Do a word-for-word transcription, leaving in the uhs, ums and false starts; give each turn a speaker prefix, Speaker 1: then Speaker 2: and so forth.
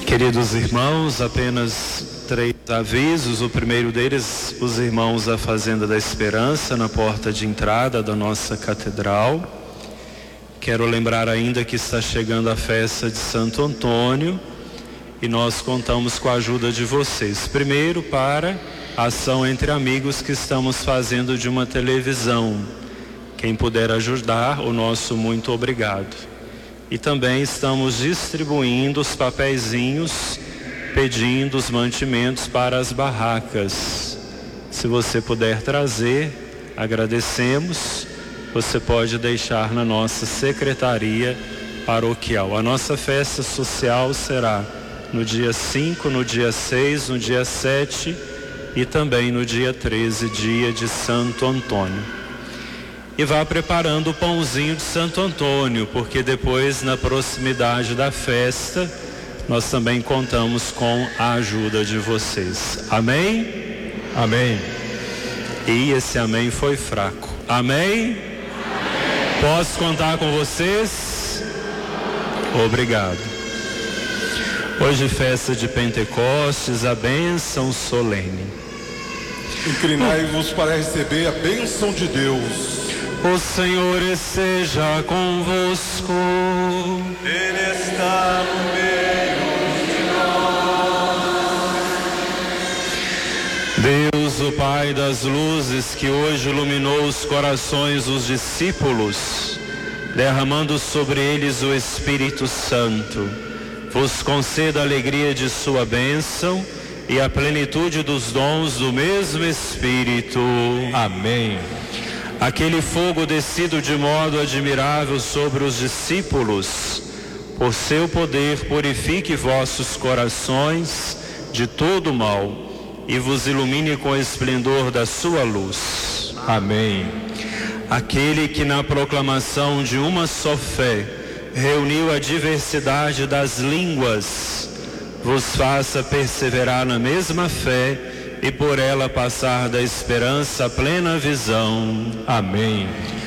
Speaker 1: Queridos irmãos, apenas três avisos. O primeiro deles, os irmãos da Fazenda da Esperança, na porta de entrada da nossa catedral. Quero lembrar ainda que está chegando a festa de Santo Antônio e nós contamos com a ajuda de vocês. Primeiro, para a ação entre amigos que estamos fazendo de uma televisão. Quem puder ajudar, o nosso muito obrigado. E também estamos distribuindo os papeizinhos, pedindo os mantimentos para as barracas. Se você puder trazer, agradecemos. Você pode deixar na nossa secretaria paroquial. A nossa festa social será no dia cinco, no dia seis, no dia sete e também no dia treze, dia de Santo Antônio. E vá preparando o pãozinho de Santo Antônio, porque depois, na proximidade da festa, nós também contamos com a ajuda de vocês. Amém?
Speaker 2: Amém.
Speaker 1: E esse amém foi fraco. Amém? Amém. Posso contar com vocês? Obrigado. Hoje, festa de Pentecostes, a bênção solene.
Speaker 2: Inclinai-vos para receber a bênção de Deus.
Speaker 1: O Senhor esteja convosco.
Speaker 2: Ele está no meio de nós.
Speaker 1: Deus, o Pai das luzes, que hoje iluminou os corações dos discípulos, derramando sobre eles o Espírito Santo, vos conceda a alegria de sua bênção e a plenitude dos dons do mesmo Espírito.
Speaker 2: Amém.
Speaker 1: Aquele fogo descido de modo admirável sobre os discípulos, por seu poder purifique vossos corações de todo mal e vos ilumine com o esplendor da sua luz.
Speaker 2: Amém.
Speaker 1: Aquele que na proclamação de uma só fé reuniu a diversidade das línguas, vos faça perseverar na mesma fé e por ela passar da esperança à plena visão.
Speaker 2: Amém.